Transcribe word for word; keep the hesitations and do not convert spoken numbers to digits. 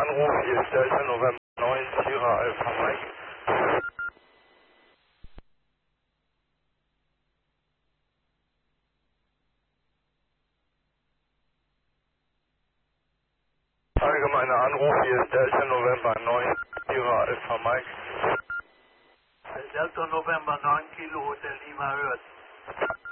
Anruf, hier ist Delta November neun, Sierra Alpha Mike. Allgemeiner Anruf, hier ist Delta November neun, Sierra Alpha Mike. Delta November neun Kilo Hotel Lima hört.